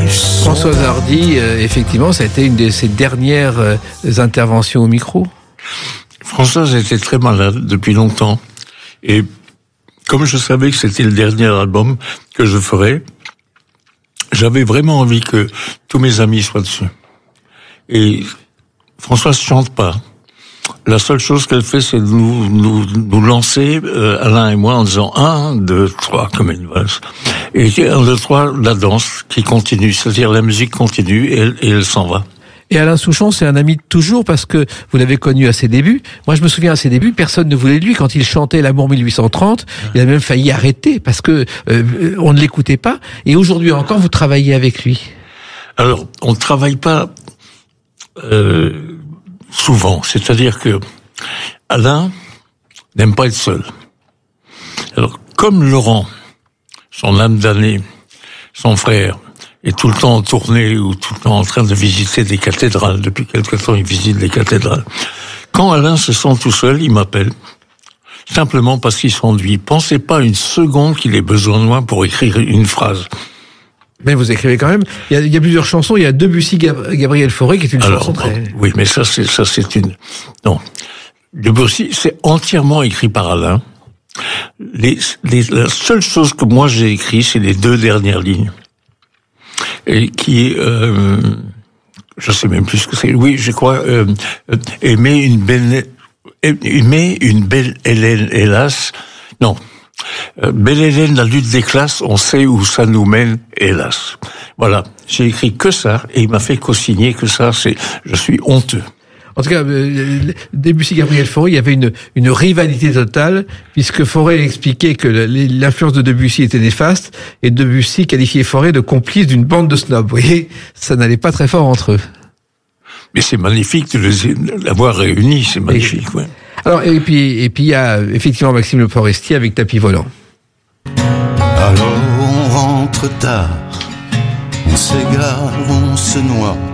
Françoise Hardy, effectivement, ça a été une de ses dernières interventions au micro. Françoise était très malade depuis longtemps. Et comme je savais que c'était le dernier album que je ferais, j'avais vraiment envie que tous mes amis soient dessus. Et Françoise chante pas. La seule chose qu'elle fait, c'est de nous lancer, Alain et moi, en disant 1, 2, 3, comme une valse. Et 1, 2, 3, la danse qui continue. C'est-à-dire la musique continue et elle s'en va. Et Alain Souchon, c'est un ami de toujours parce que vous l'avez connu à ses débuts. Moi, je me souviens à ses débuts, personne ne voulait de lui. Quand il chantait L'Amour 1830, il a même failli arrêter parce que on ne l'écoutait pas. Et aujourd'hui encore, vous travaillez avec lui. Alors, on ne travaille pas souvent. C'est-à-dire que Alain n'aime pas être seul. Alors, comme Laurent, son âme damnée, son frère, est tout le temps en tournée ou tout le temps en train de visiter des cathédrales. Depuis quelque temps, il visite des cathédrales. Quand Alain se sent tout seul, il m'appelle. Simplement parce qu'il s'ennuie. Pensez pas une seconde qu'il ait besoin de moi pour écrire une phrase. Mais vous écrivez quand même. Il y a plusieurs chansons. Il y a Debussy, Gabriel Fauré, qui est une chanson très... Oui, mais ça c'est une... Non. Debussy, c'est entièrement écrit par Alain. La seule chose que moi j'ai écrit, c'est les 2 dernières lignes. Et qui est, je sais même plus ce que c'est. Oui, je crois, aimer une belle Hélène, hélas. Non. Belle Hélène, la lutte des classes, on sait où ça nous mène, hélas. Voilà. J'ai écrit que ça, et il m'a fait co-signer que ça, je suis honteux. En tout cas, Debussy, Gabriel Fauré, il y avait une rivalité totale, puisque Fauré expliquait que l'influence de Debussy était néfaste, et Debussy qualifiait Fauré de complice d'une bande de snobs. Vous voyez, ça n'allait pas très fort entre eux. Mais c'est magnifique de l'avoir réuni, c'est magnifique, ouais. Alors, et puis il y a effectivement Maxime Le Forestier avec Tapis volant. Alors on rentre tard, on s'égare, on se noie.